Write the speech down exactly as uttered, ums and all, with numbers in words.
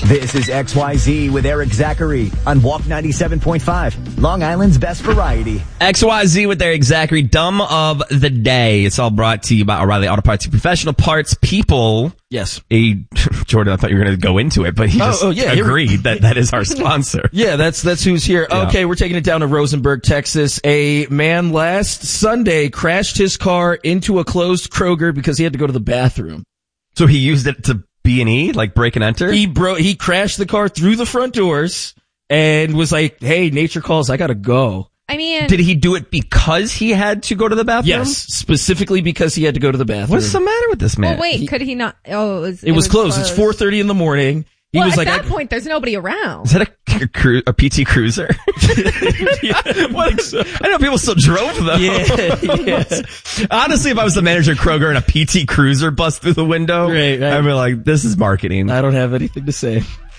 This is X Y Z with Eric Zachary on Walk ninety-seven point five, Long Island's best variety. X Y Z with Eric Zachary, dumb of the day. It's all brought to you by O'Reilly Auto Parts, professional parts people. Yes. A, Jordan, I thought you were going to go into it, but he Oh, just oh, yeah, agreed that that is our sponsor. Yeah, that's that's who's here. Yeah. Okay, we're taking it down to Rosenberg, Texas. A man last Sunday crashed his car into a closed Kroger because he had to go to the bathroom. So he used it to B and E, like break and enter? He bro he crashed the car through the front doors and was like, "Hey, nature calls, I gotta go." I mean, did he do it because he had to go to the bathroom? Yes, specifically because he had to go to the bathroom. What's the matter with this man? well, wait, could he not? Oh, it was, It, was, closed. It's four thirty in the morning. He well, was at like, that I, point, there's nobody around. Is that a, cru- a P T Cruiser? yeah, What? So. I know people still drove them. Yeah, yeah. Honestly, if I was the manager of Kroger and a P T Cruiser bust through the window, Right, right. I'd be like, this is marketing. I don't have anything to say.